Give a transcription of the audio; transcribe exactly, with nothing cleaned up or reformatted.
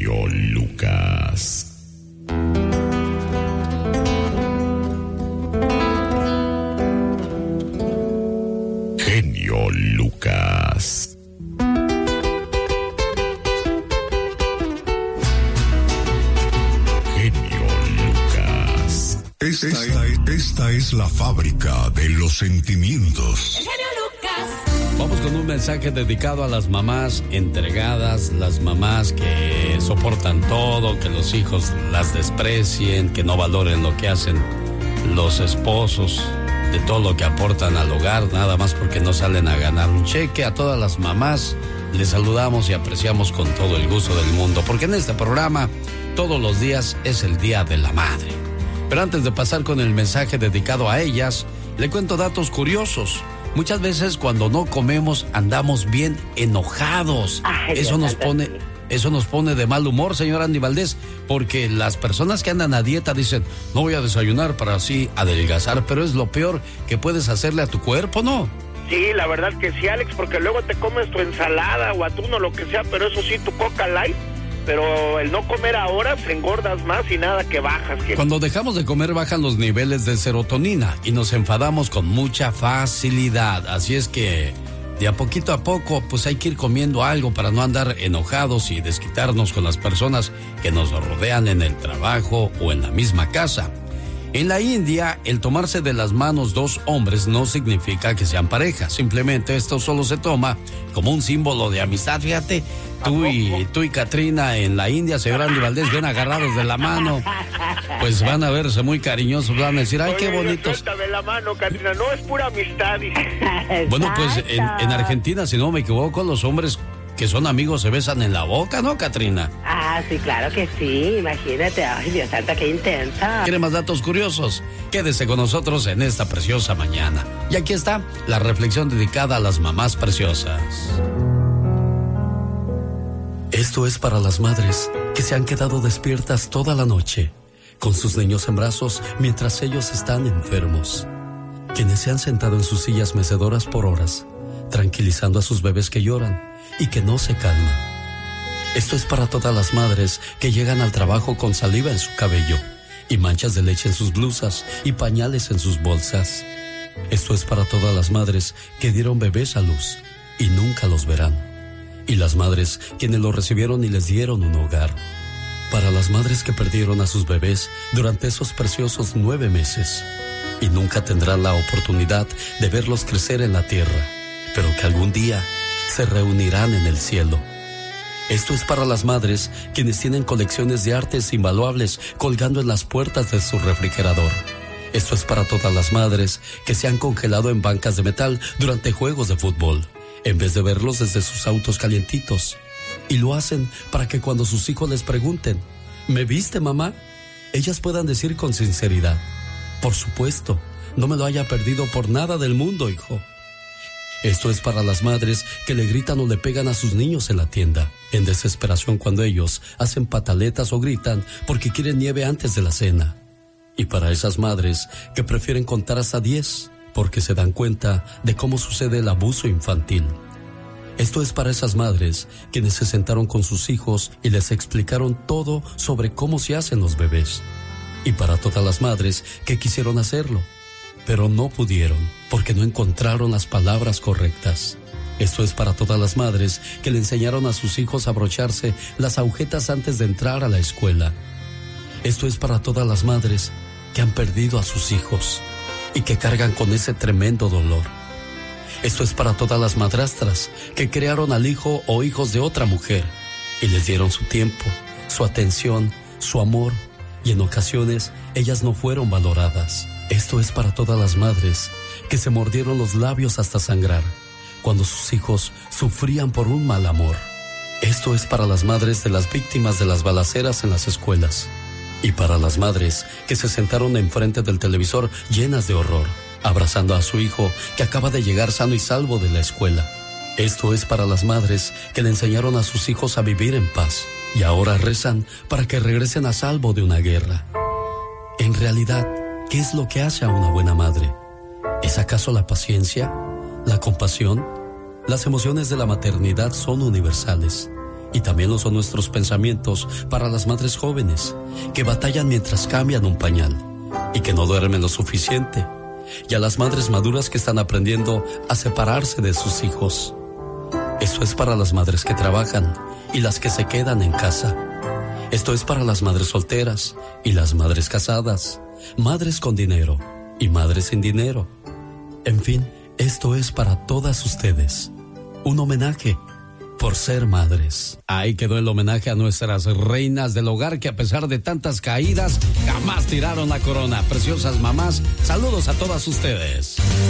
Genio Lucas. Genio Lucas. Genio Lucas. Esta, esta, esta es la fábrica de los sentimientos. Genio Lucas. Vamos con un mensaje dedicado a las mamás entregadas, las mamás que soportan todo, que los hijos las desprecien, que no valoren lo que hacen los esposos, de todo lo que aportan al hogar, nada más porque no salen a ganar un cheque. A todas las mamás les saludamos y apreciamos con todo el gusto del mundo, porque en este programa todos los días es el Día de la Madre. Pero antes de pasar con el mensaje dedicado a ellas, le cuento datos curiosos. Muchas veces cuando no comemos andamos bien enojados. Ay, eso nos pone, eso nos pone de mal humor, señor Andy Valdés, porque las personas que andan a dieta dicen, no voy a desayunar para así adelgazar, pero es lo peor que puedes hacerle a tu cuerpo, ¿no? Sí, la verdad que sí, Alex, porque luego te comes tu ensalada o atún o lo que sea, pero eso sí, tu Coca Light. Pero el no comer ahora se engordas más y nada que bajas. Que... Cuando dejamos de comer bajan los niveles de serotonina y nos enfadamos con mucha facilidad. Así es que de a poquito a poco pues hay que ir comiendo algo para no andar enojados y desquitarnos con las personas que nos rodean en el trabajo o en la misma casa. En la India, el tomarse de las manos dos hombres no significa que sean pareja. Simplemente esto solo se toma como un símbolo de amistad. Fíjate, tú y, tú y Katrina en la India, señor Andy Valdés, bien agarrados de la mano. Pues van a verse muy cariñosos, van a decir, ay, qué bonitos. Suéltame la mano, Katrina, no, es pura amistad. Bueno, pues en, en Argentina, si no me equivoco, los hombres que son amigos se besan en la boca, ¿no, Katrina? Ah, sí, claro que sí, imagínate. Ay, Dios santo, qué intensa. ¿Quiere más datos curiosos? Quédese con nosotros en esta preciosa mañana. Y aquí está la reflexión dedicada a las mamás preciosas. Esto es para las madres que se han quedado despiertas toda la noche, con sus niños en brazos mientras ellos están enfermos. Quienes se han sentado en sus sillas mecedoras por horas, tranquilizando a sus bebés que lloran y que no se calman. Esto es para todas las madres que llegan al trabajo con saliva en su cabello y manchas de leche en sus blusas y pañales en sus bolsas. Esto es para todas las madres que dieron bebés a luz y nunca los verán. Y las madres quienes los recibieron y les dieron un hogar. Para las madres que perdieron a sus bebés durante esos preciosos nueve meses y nunca tendrán la oportunidad de verlos crecer en la tierra, pero que algún día se reunirán en el cielo. Esto es para las madres quienes tienen colecciones de artes invaluables colgando en las puertas de su refrigerador. Esto es para todas las madres que se han congelado en bancas de metal durante juegos de fútbol, en vez de verlos desde sus autos calientitos. Y lo hacen para que cuando sus hijos les pregunten, ¿me viste, mamá?, ellas puedan decir con sinceridad, por supuesto, no me lo haya perdido por nada del mundo, hijo. Esto es para las madres que le gritan o le pegan a sus niños en la tienda, en desesperación cuando ellos hacen pataletas o gritan porque quieren nieve antes de la cena. Y para esas madres que prefieren contar hasta diez porque se dan cuenta de cómo sucede el abuso infantil. Esto es para esas madres quienes se sentaron con sus hijos y les explicaron todo sobre cómo se hacen los bebés. Y para todas las madres que quisieron hacerlo, pero no pudieron porque no encontraron las palabras correctas. Esto es para todas las madres que le enseñaron a sus hijos a abrocharse las agujetas antes de entrar a la escuela. Esto es para todas las madres que han perdido a sus hijos y que cargan con ese tremendo dolor. Esto es para todas las madrastras que crearon al hijo o hijos de otra mujer y les dieron su tiempo, su atención, su amor, y en ocasiones ellas no fueron valoradas. Esto es para todas las madres que se mordieron los labios hasta sangrar cuando sus hijos sufrían por un mal amor. Esto es para las madres de las víctimas de las balaceras en las escuelas y para las madres que se sentaron enfrente del televisor llenas de horror, abrazando a su hijo que acaba de llegar sano y salvo de la escuela. Esto es para las madres que le enseñaron a sus hijos a vivir en paz y ahora rezan para que regresen a salvo de una guerra. En realidad, ¿qué es lo que hace a una buena madre? ¿Es acaso la paciencia? ¿La compasión? Las emociones de la maternidad son universales Y también lo son nuestros pensamientos para las madres jóvenes que batallan mientras cambian un pañal y que no duermen lo suficiente. Y a las madres maduras que están aprendiendo a separarse de sus hijos. Esto es para las madres que trabajan y las que se quedan en casa. Esto es para las madres solteras y las madres casadas, madres con dinero y madres sin dinero. En fin, esto es para todas ustedes. Un homenaje por ser madres. Ahí quedó el homenaje a nuestras reinas del hogar que a pesar de tantas caídas jamás tiraron la corona. Preciosas mamás, saludos a todas ustedes.